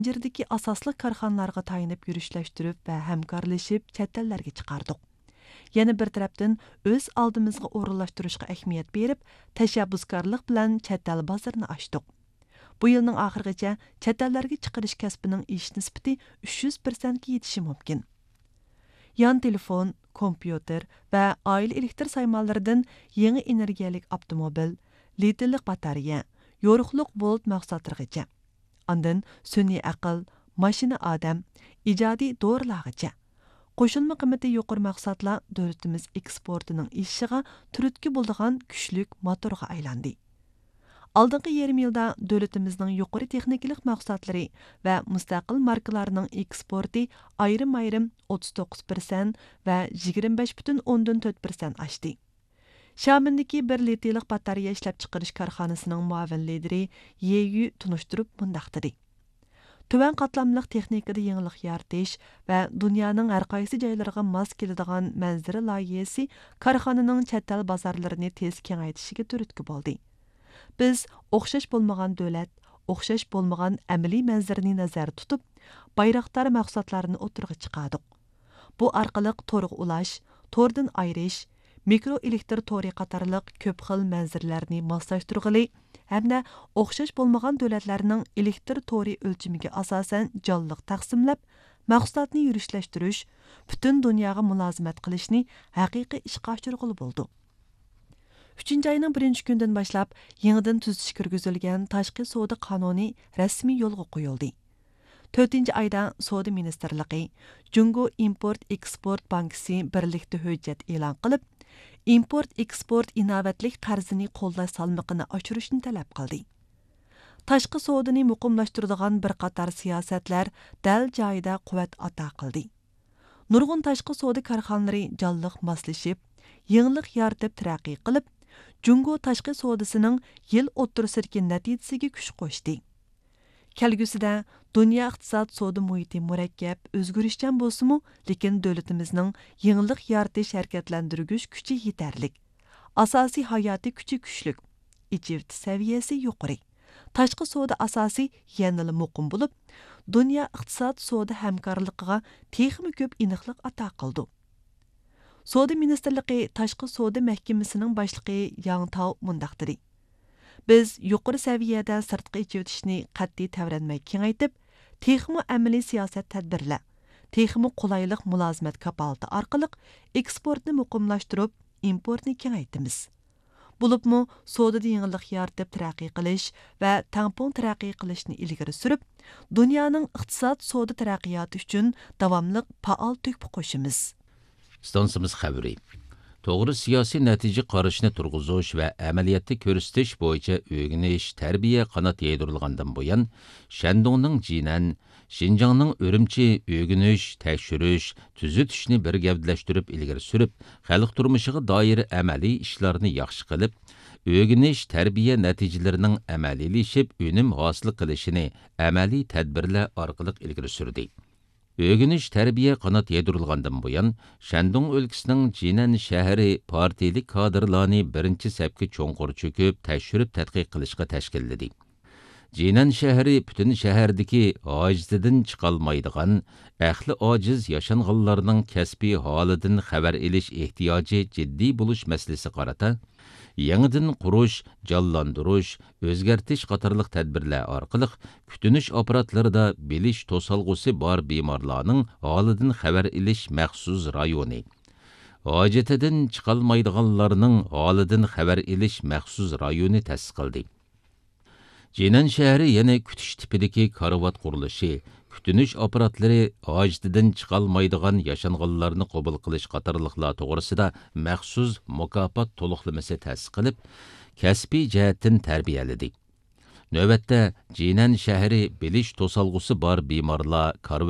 Jirdiki asaslı karxanalarga tayinib yürüşləşdirib və həmkarlaşıb chet ellərə çıxardıq. Yana bir tərəfdən öz aldımızga orunlaşdırışqa əhmiyyət berib, təşəbbüskarlıq bilan chet el bazarını açdıq. Bu yılның axırıgacha chet ellərə chiqarish kasbining ish nisbati 300% ga yetishi mumkin. Yan telefon, kompyuter və oila elektr saymanlaridan yangi energiyalik avtomobil, litillik batareya, yoruqluq volt mahsulotlargacha, andan sun'iy aql, mashina odam, ijodiy dorilargacha. Qo'shilma qiymati yuqori mahsulotlar davlatimiz eksportining ishiga turtki bo'ladigan kuchlik motorga aylandi. Алдыңғы yarım yilda davlatimizning yuqori texnikalik mahsulotlari va mustaqil markalarning eksporti ayrim-ayrim 39% va 25,4% oshdi. Şamindagi bir litrlik batareya ishlab chiqarish korxonasining muavin lideri Yeyu tunishtirib mundaq dedi. Tüvən qatlamlıq texnikada yenilik yaratish və dünyanın hər qaysı joylariga mos keladigan manzara loyihasi korxonaning chet el bozorlarini tez kengaytishiga turtki bo'ldi. Biz o'xshash bo'lmagan davlat, o'xshash bo'lmagan amaliy manzarani nazarda tutib, bayroqdor mahsulotlarini o'tirg'i chiqardik. Bu orqali to'rga ulash, to'rdan ayirish, mikro elektr to'ri qatorliq ko'p xil manzarlarni moslashtirg'ili hamda o'xshash bo'lmagan davlatlarning elektr to'ri o'lchimiga asosan jonliq taqsimlab, mahsulotni yurishlashtirish, butun dunyoga mulozimat qilishni haqiqiy ishga oshirg'ili bo'ldi. 3-ayning 1-kundan boshlab yangidan tuzish kirgizilgan tashqi savdo qonuni rasmiy yo'lga qo'yildi. 4-ayda Savdo ministrligi Jungo Import-Export bankisi birlikda hujjat e'lon qilib, import-eksport inovatlik qarzini qo'llash salmoqini oshirishni talab qildi. Tashqi savdoni muqimlashtiradigan bir qator siyosatlar dal joyida quvvat ato qildi. Nurg'un tashqi savdo korxonalari jonliq moslashib, yangilik yaratib taraqqiy qilib, Jungo tashqi savdosining yil o'ttirsidagi natijasiga kuch qo'shdi. Kelgusida dunyo iqtisod savdo muhiti murakkab, o'zgarishchan bo'lsa-mu, lekin davlatimizning yangilik yaratish harakatlantirgich kuchi yetarlik. Asosiy hayotiy kuchi kuchlik, ichivti saviyasi yuqori. Tashqi savdo asosi yanada muqim bo'lib, dunyo iqtisod savdo hamkorligiga texnik ko'p aniqlik ato qildi. Savdo ministrligi tashqi savdo mahkamasining boshlig'i Yang Tao mundaq dedi. Biz yuqori saviyada sirtqi ichivtishni qat'iy tavranmay kengaytib, texmi amaliy siyosat tadbirlar, texmi qulaylik mulozimat kapolati orqali eksportni muqimlashtirib, importni kengaytimiz. Bo'libmi, savdoda yangilik yaratib taraqqiy qilish va tampon taraqqiy qilishni ilgari surib, dunyoning iqtisod savdo taraqqiyoti uchun davomli faol to'hfa qo'shimiz. Stansimiz xabari. To'g'ri siyosiy natija qarashni turg'izish va amaliyotda ko'rsatish bo'yicha o'rganish, tarbiya qanot yaydirilgandan buyon Shandongning Jinan, Xinjiangning Urumchi o'rganish, tekshirish, tuzitishni bir gavdalashtirib ilgari surib, xalq turmushiga doir amaliy ishlarni yaxshi qilib, o'rganish, tarbiya natijalarining amaliylashib, unum hosil qilishini amaliy tadbirlar orqali ilgari surdi. Ögüniş tərbiyə qanat yedirilgandan buyan, Shandong өлkəsinin Jinan şəhəri partiyalik kadrlarını birinci səpki çoğunqur çöküb, təşürüb tədqiq qilishqa təşkilledi. Jinan şəhəri bütün şəhərdəki acizidin çıxalmaydıgan, əxli aciz yaşanğanlarının kəsbi halıdın xəbər eliş ehtiyacı ciddi buluş məsələsi qarata, yangidan qurush, jonlantirish, o'zgartish qatorliq tadbirlar orqali kutinish apparatlarida bilish to'solg'usi bor bemorlarning holidan xabar ilish maxsus rayoni, hojatidan chiqolmaydiganlarning holidan xabar ilish maxsus rayoni ta'sis qildi. Jinan shahri yana kutish tipidagi karovat qurilishi, kutinish apparatlari hojatidan chiqolmaydigan yashanganlarni qabul qilish qatorliqlar to'g'risida maxsus mukofot to'liqlamasi ta'sis qilib, kasbiy jihatdan tarbiyaladi. Növbətdə Jinan şəhəri biliş to'solg'usi bor bemorlar